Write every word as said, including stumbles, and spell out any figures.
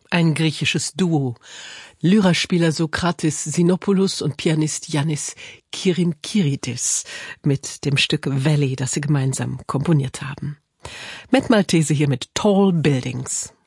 Ein griechisches Duo. Lyraspieler Sokratis Sinopoulos und Pianist Yannis Kirinkiridis mit dem Stück Valley, das sie gemeinsam komponiert haben. Matt Maltese hier mit Tall Buildings.